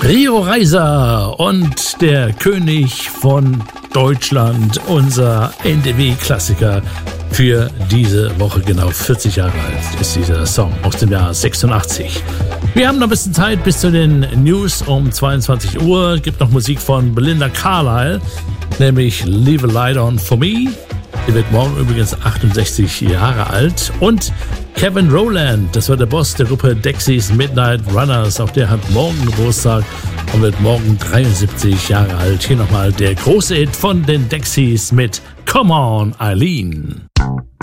Rio Reiser und der König von Deutschland, unser NDW-Klassiker für diese Woche. Genau 40 Jahre alt ist dieser Song aus dem Jahr 86. Wir haben noch ein bisschen Zeit bis zu den News um 22 Uhr. Gibt noch Musik von Belinda Carlisle, nämlich Leave a Light On For Me. Die wird morgen übrigens 68 Jahre alt. Und Kevin Rowland, das war der Boss der Gruppe Dexys Midnight Runners. Auch der hat morgen Geburtstag und wird morgen 73 Jahre alt. Hier nochmal der große Hit von den Dexys mit Come On, Eileen.